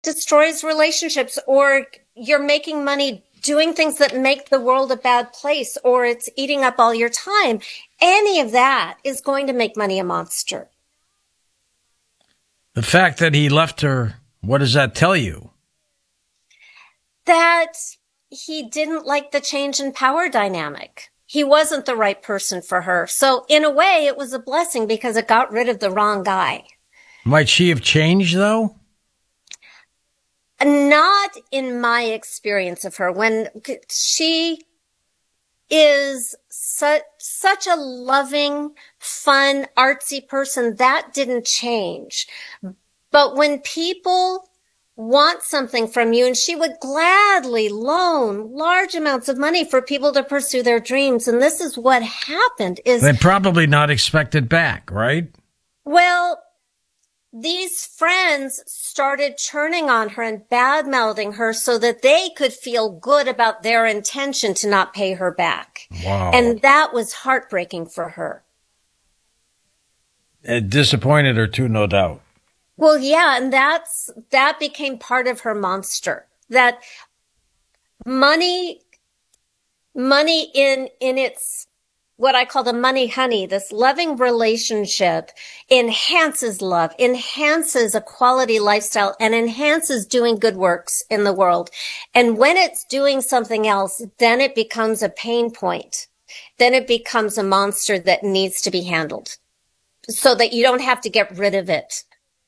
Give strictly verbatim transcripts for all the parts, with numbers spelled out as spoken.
destroys relationships, or you're making money doing things that make the world a bad place, or it's eating up all your time. Any of that is going to make money a monster. The fact that he left her, what does that tell you? That he didn't like the change in power dynamic. He wasn't the right person for her. So in a way, it was a blessing because it got rid of the wrong guy. Might she have changed, though? Not in my experience of her. When she is such, such a loving, fun, artsy person, that didn't change. But when people want something from you, and she would gladly loan large amounts of money for people to pursue their dreams. And this is what happened is they probably not expect it back, right? Well, these friends started turning on her and bad-mouthing her so that they could feel good about their intention to not pay her back. Wow. And that was heartbreaking for her. It disappointed her too, no doubt. Well, yeah, and that's, that became part of her monster. That money, money in, in its, what I call the money honey, this loving relationship enhances love, enhances a quality lifestyle, and enhances doing good works in the world. And when it's doing something else, then it becomes a pain point. Then it becomes a monster that needs to be handled so that you don't have to get rid of it.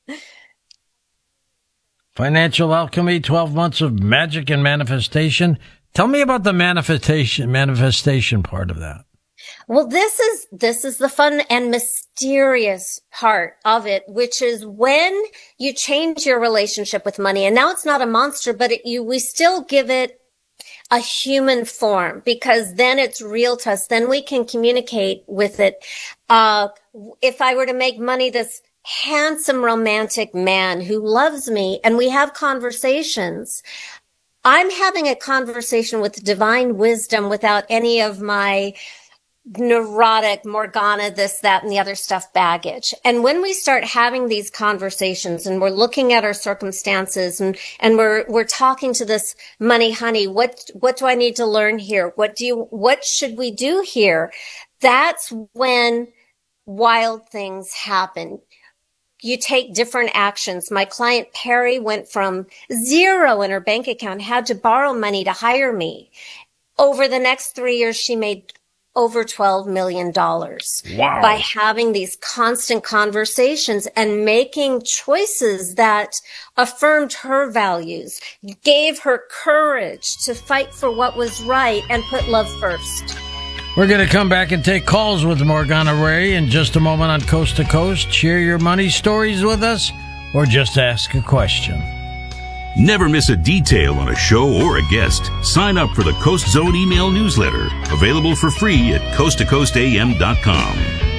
Financial alchemy, twelve months of magic and manifestation. Tell me about the manifestation, manifestation part of that. Well, this is, this is the fun and mysterious part of it, which is when you change your relationship with money, and now it's not a monster, but it, you, we still give it a human form because then it's real to us. Then we can communicate with it. Uh, if I were to make money, this handsome, romantic man who loves me, and we have conversations, I'm having a conversation with divine wisdom without any of my neurotic Morgana, this, that, and the other stuff baggage. And when we start having these conversations and we're looking at our circumstances and, and we're, we're talking to this money honey, what, what do I need to learn here? What do you, what should we do here? That's when wild things happen. You take different actions. My client Perry went from zero in her bank account, had to borrow money to hire me. Over the next three years, she made over twelve million dollars. Wow. By having these constant conversations and making choices that affirmed her values, gave her courage to fight for what was right and put love first. We're going to come back and take calls with Morgana Ray in just a moment on Coast to Coast. Share your money stories with us or just ask a question. Never miss a detail on a show or a guest. Sign up for the Coast Zone email newsletter. Available for free at coast to coast a m dot com.